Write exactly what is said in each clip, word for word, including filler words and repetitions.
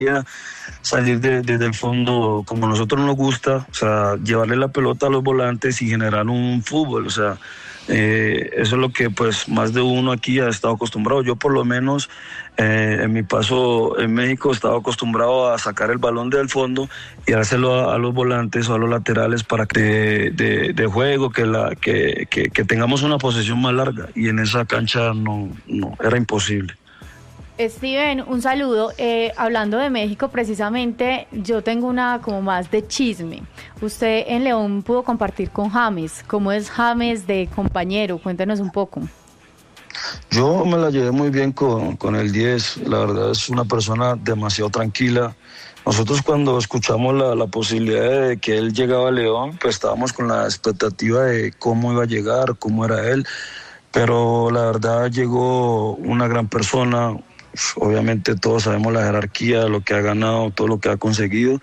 salir de, desde el fondo como a nosotros nos gusta, o sea, llevarle la pelota a los volantes y generar un fútbol, o sea, eh, eso es lo que pues más de uno aquí ha estado acostumbrado. Yo por lo menos eh, en mi paso en México estaba acostumbrado a sacar el balón del fondo y dárselo a, a los volantes o a los laterales para que de, de, de juego, que, la, que, que, que tengamos una posesión más larga, y en esa cancha no, no era imposible. Steven, un saludo. Eh, hablando de México, precisamente, yo tengo una como más de chisme. Usted en León pudo compartir con James. ¿Cómo es James de compañero? Cuéntenos un poco. Yo me la llevé muy bien con, con el diez. La verdad es una persona demasiado tranquila. Nosotros cuando escuchamos la, la posibilidad de que él llegaba a León, pues estábamos con la expectativa de cómo iba a llegar, cómo era él. Pero la verdad llegó una gran persona. Obviamente todos sabemos la jerarquía, lo que ha ganado, todo lo que ha conseguido,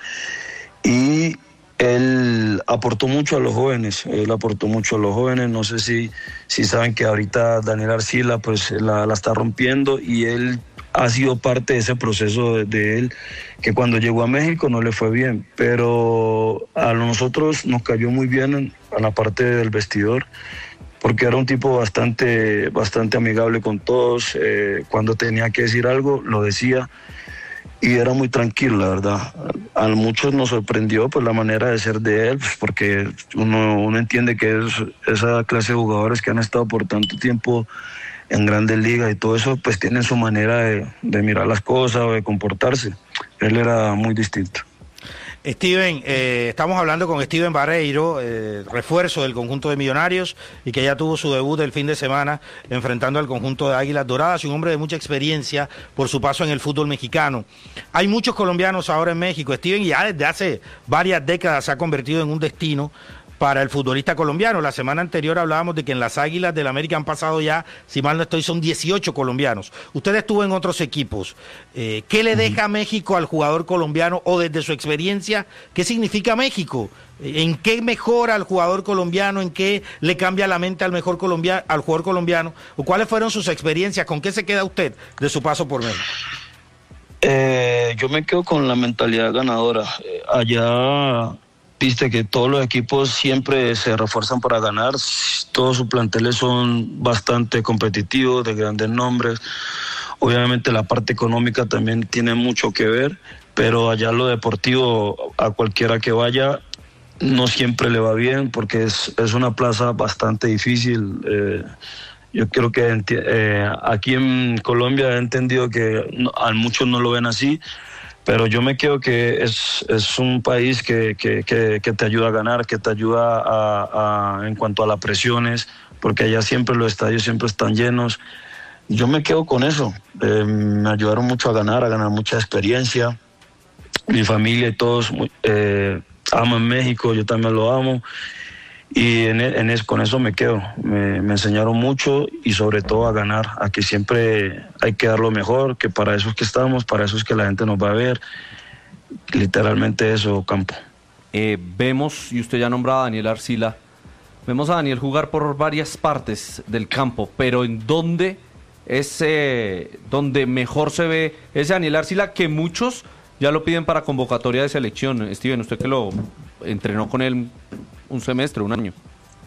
y él aportó mucho a los jóvenes, él aportó mucho a los jóvenes. No sé si, si saben que ahorita Daniel Arcila pues la, la está rompiendo, y él ha sido parte de ese proceso de, de él, que cuando llegó a México no le fue bien, pero a nosotros nos cayó muy bien en, en la parte del vestidor, porque era un tipo bastante, bastante amigable con todos. Eh, cuando tenía que decir algo, lo decía, y era muy tranquilo, la verdad. A muchos nos sorprendió pues la manera de ser de él, pues, porque uno, uno entiende que es esa clase de jugadores que han estado por tanto tiempo en grandes ligas y todo eso, pues tienen su manera de, de mirar las cosas o de comportarse. Él era muy distinto. Steven, eh, estamos hablando con Steven Barreiro, eh, refuerzo del conjunto de Millonarios, y que ya tuvo su debut el fin de semana enfrentando al conjunto de Águilas Doradas, y un hombre de mucha experiencia por su paso en el fútbol mexicano. Hay muchos colombianos ahora en México, Steven, y ya desde hace varias décadas se ha convertido en un destino para el futbolista colombiano. La semana anterior hablábamos de que en las Águilas del América han pasado ya, si mal no estoy, son dieciocho colombianos. Usted estuvo en otros equipos. Eh, ¿Qué le deja a México al jugador colombiano, o desde su experiencia, qué significa México? ¿En qué mejora al jugador colombiano? ¿En qué le cambia la mente al mejor colombiano, al jugador colombiano? ¿O cuáles fueron sus experiencias? ¿Con qué se queda usted de su paso por México? Eh, yo me quedo con la mentalidad ganadora. Eh, allá... Viste que todos los equipos siempre se refuerzan para ganar, todos sus planteles son bastante competitivos, de grandes nombres. Obviamente la parte económica también tiene mucho que ver, pero allá lo deportivo, a cualquiera que vaya, no siempre le va bien, porque es, es una plaza bastante difícil. Eh, yo creo que eh, aquí en Colombia he entendido que no, a muchos no lo ven así, pero yo me quedo que es, es un país que, que, que, que te ayuda a ganar, que te ayuda a, a, en cuanto a las presiones, porque allá siempre los estadios siempre están llenos. Yo me quedo con eso. Eh, me ayudaron mucho a ganar, a ganar mucha experiencia. Mi familia y todos eh, aman México, yo también lo amo. Y en, en es, con eso me quedo. Me, me enseñaron mucho, y sobre todo a ganar, a que siempre hay que dar lo mejor, que para eso es que estamos, para eso es que la gente nos va a ver. Literalmente eso, Campo. Eh, vemos, y usted ya nombraba a Daniel Arcila, vemos a Daniel jugar por varias partes del campo, pero ¿en dónde es eh, donde mejor se ve ese Daniel Arcila que muchos ya lo piden para convocatoria de selección? Steven, usted que lo entrenó con él un semestre, un año.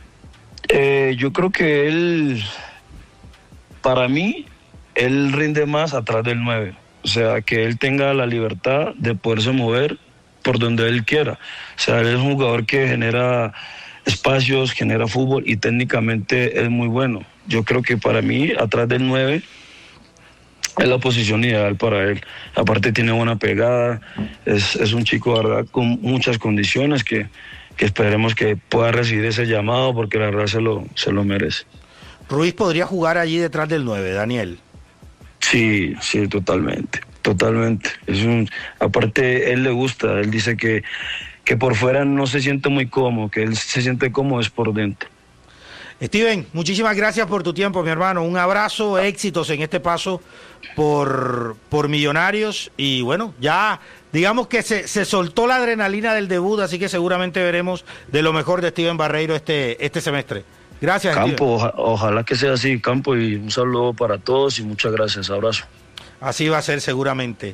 Eh, yo creo que él, para mí, él rinde más atrás del nueve. O sea, que él tenga la libertad de poderse mover por donde él quiera. O sea, él es un jugador que genera espacios, genera fútbol, y técnicamente es muy bueno. Yo creo que para mí, atrás del nueve, es la posición ideal para él. Aparte tiene buena pegada, es, es un chico, ¿verdad?, con muchas condiciones que... que esperemos que pueda recibir ese llamado, porque la verdad se lo, se lo merece. Ruiz podría jugar allí detrás del nueve, Daniel. Sí, sí, totalmente, totalmente. Es un, aparte, él le gusta, él dice que, que por fuera no se siente muy cómodo, que él se siente cómodo es por dentro. Steven, muchísimas gracias por tu tiempo, mi hermano. Un abrazo, éxitos en este paso por, por Millonarios, y bueno, ya digamos que se, se soltó la adrenalina del debut, así que seguramente veremos de lo mejor de Steven Barreiro este, este semestre. Gracias, Campo, oja, ojalá que sea así, Campo, y un saludo para todos y muchas gracias, abrazo. Así va a ser seguramente.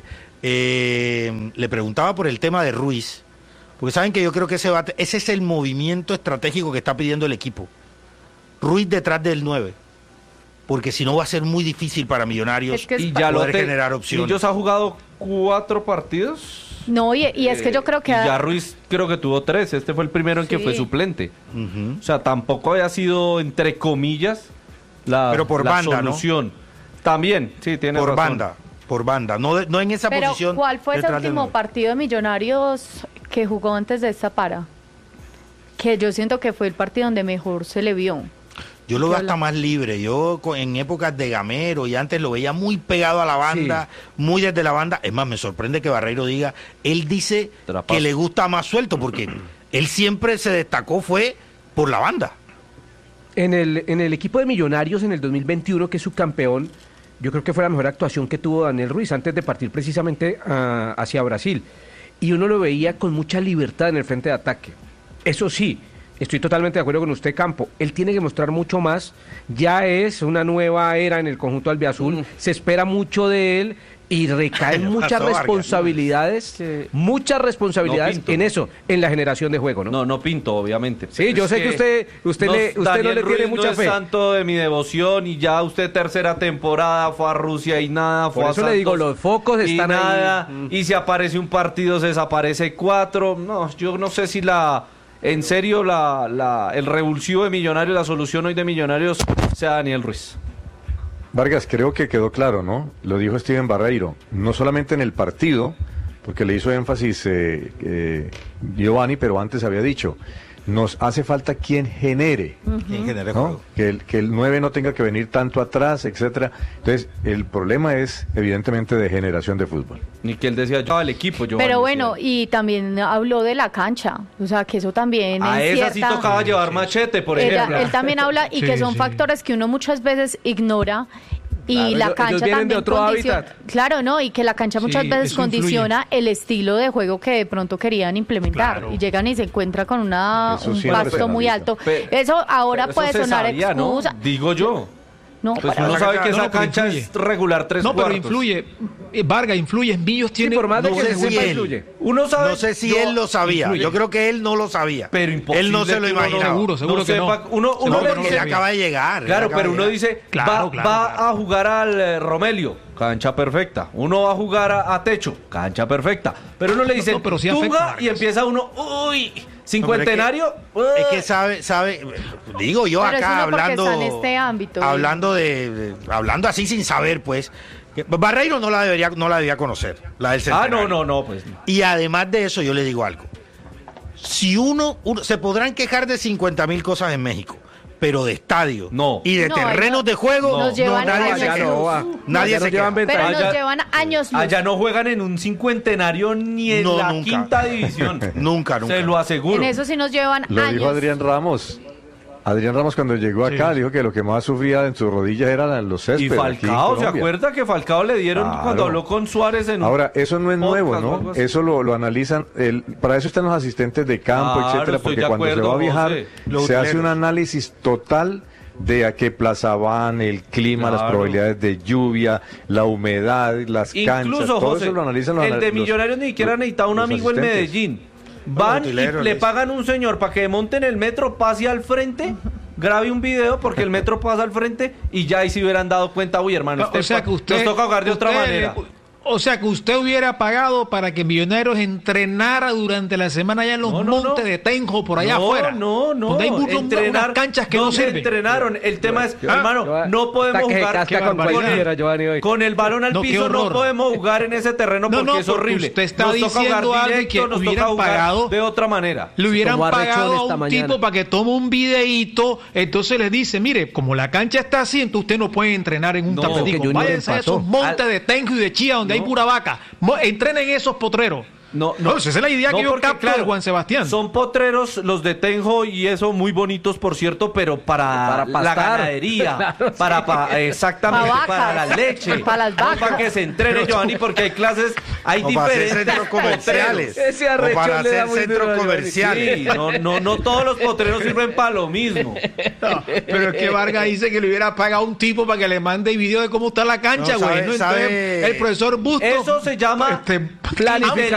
Eh, le preguntaba por el tema de Ruiz, porque saben que yo creo que ese, va, ese es el movimiento estratégico que está pidiendo el equipo. Ruiz detrás del nueve, porque si no va a ser muy difícil para Millonarios Es que es Y pa- ya lo poder te- generar opciones. Millos ha jugado cuatro partidos. No, y, y es que eh, yo creo que... y ya Ruiz creo que tuvo tres. Este fue el primero en que Sí. fue suplente. Ujú. O sea, tampoco había sido, entre comillas, la, Pero por la banda, ¿no? solución. También, sí, tiene Por razón. banda, por banda, no, de- no en esa Pero posición. ¿cuál fue ese detrás del último nueve. partido de Millonarios que jugó antes de esta para? Que yo siento que fue el partido donde mejor se le vio. Yo lo veo ¿Qué hasta habla? más libre. Yo co- en épocas de Gamero y antes lo veía muy pegado a la banda, muy desde la banda. Es más, me sorprende que Barreiro diga, él dice Trapazo. que le gusta más suelto, porque él siempre se destacó fue por la banda. En el, en el equipo de Millonarios en el dos mil veintiuno, que es subcampeón, yo creo que fue la mejor actuación que tuvo Daniel Ruiz antes de partir precisamente ah, hacia Brasil. Y uno lo veía con mucha libertad en el frente de ataque. Eso sí, estoy totalmente de acuerdo con usted, Campo. Él tiene que mostrar mucho más. Ya es una nueva era en el conjunto albiazul. Mm. Se espera mucho de él y recaen ¿Qué muchas pasó, Vargas? responsabilidades, Que- muchas responsabilidades No pinto. en eso, en la generación de juego, ¿no? No, no pinto, obviamente. Sí, yo Es sé que usted- usted le- usted no Daniel le tiene Ruiz mucha no fe. es santo de mi devoción y ya usted tercera temporada fue a Rusia y nada, fue Por a eso le digo, Santos los focos y están ahí. nada, Mm. y si aparece un partido se desaparece cuatro. No, yo no sé si la, en serio, la, la, el revulsivo de Millonarios, la solución hoy de Millonarios sea Daniel Ruiz. Vargas, creo que quedó claro, ¿no? Lo dijo Steven Barreiro, no solamente en el partido, porque le hizo énfasis eh, eh, Giovanni, pero antes había dicho, nos hace falta quien genere, ¿Quién genera ¿no? juego? Que el, que el nueve no tenga que venir tanto atrás, etcétera. Entonces, el problema es evidentemente de generación de fútbol. Ni que él decía, yo al equipo, yo Pero bueno, y también habló de la cancha. O sea, que eso también a es esa sí cierta- tocaba llevar machete, por Ella- ejemplo. él también habla y Sí, que son sí. factores que uno muchas veces ignora y Claro, la ellos- ellos cancha vienen de también otro condiciona. hábitat. Claro, no, y que la cancha muchas Sí, veces eso influye. condiciona el estilo de juego que de pronto querían implementar Claro. y llegan y se encuentran con una Eso un siempre pasto se muy analiza. alto. Pe- eso ahora Pero eso puede se sonar sabía, ¿no? excusa. Digo yo. No, Pues para- uno la sabe cancha- que no, esa no, pero cancha influye. es regular tres No, pero cuartos. influye. Eh, Vargas, influye. Millos Sí, tiene. por más de no que sé se si sepa, él- influye. Uno sabe. No sé si yo- él lo sabía. influye. Yo creo que él no lo sabía. Pero imposible Él no se lo que uno no- imaginaba. Seguro, seguro no que sepa- no. Uno, uno No, le porque dice- él acaba de llegar. él Claro, acaba pero de uno llegar. dice, Claro, va, claro, va claro. a jugar al eh, Romelio, cancha perfecta. Uno va a jugar a, a Techo, cancha perfecta. Pero uno le dice, No, pero sí afecta, Tunga, Vargas. y empieza uno, uy, cincuentenario. No, pero es, que, es uy. que sabe, sabe, digo yo Pero es acá uno porque hablando, está en este ámbito. hablando de, de- hablando así sin saber, pues, que Barreiro no la debería, no la debía conocer, la del Ah, centenario. no, no, no, pues. Y además de eso, yo le digo algo. Si uno, uno- se podrán quejar de cincuenta mil cosas en México, pero de estadio No. y de No, terrenos no. de juego, Nos no, llevan nadie años se Ya queja. no va. Nadie Ya se nos llevan queja. Pero ventaja. nos Allá- llevan años luz. Allá no juegan en un cincuentenario ni en No, la nunca. quinta división. Nunca, nunca. Se lo aseguro. En eso sí nos llevan Lo años. dijo Adrián Ramos. Adrián Ramos cuando llegó acá dijo que lo que más sufría en sus rodillas eran los céspedes. Y aquí en Falcao, ¿se Colombia. acuerda que Falcao le dieron Claro. cuando habló con Suárez en un Ahora, eso no es podcast nuevo, o algo ¿no? así? Eso lo, lo analizan, el, para eso están los asistentes de campo, Claro, etcétera, estoy porque de cuando se acuerdo, va a viajar José. Los se hace utileros. un análisis total de a qué plaza van, el clima, las Claro. probabilidades de lluvia, la humedad, las canchas, Incluso, todo José, eso lo analizan los el de los- Millonarios ni siquiera los- necesitaba un los amigo en asistentes. Medellín. Van y utileros, le les- pagan un señor para que monte en el metro, pase al frente, grabe un video porque el metro pasa al frente y ya ahí se hubieran dado cuenta, uy, hermano, este O sea pa- que usted. nos toca jugar de otra usted- manera. O sea que usted hubiera pagado para que Millonarios entrenara durante la semana allá en los No, no, montes no. de Tenjo, por allá no, afuera. No, no, Donde hay muchos- entrenar, unas canchas que no ¿dónde sirven. entrenaron? El tema es, Ah, hermano, no podemos Está que jugar casca qué con barbaridad. cualquiera, Giovanni, hoy. con el balón al No, qué piso, no horror. podemos jugar en ese terreno No, porque no, es porque horrible. usted está Nos toca jugar diciendo algo y directo, que nos toca hubieran jugar pagado. de otra manera. Le hubieran Como arrechón pagado a esta un mañana. tipo para que tome un videíto, entonces les dice, mire, como la cancha está así, entonces usted no puede entrenar en un No, que tapetico. Junior Váyanse a empató. esos montes Al- de Tenjo y de Chía donde No. hay pura vaca. Mo- Entrenen esos potreros. No, no, No, esa es la idea no, que yo porque, capto de Juan Sebastián. Son potreros los de Tenjo y eso muy bonitos, por cierto, pero para, Para la pastar. ganadería, Claro, para, sí. pa- exactamente, Pa' para vacas, la leche, para las no vacas. para que se entrene, Giovanni, porque hay clases, hay O para hacer diferentes centros comerciales. potreros. Ese O arrechón para le da hacer muy centros duro a Giovanni. comerciales. Sí, no, no, no todos los potreros sirven para lo mismo. No, pero es que Vargas dice que le hubiera pagado a un tipo para que le mande video de cómo está la cancha, No, güey. sabe- No, entonces, sabe- el profesor Busto. Eso se llama este, Planificación.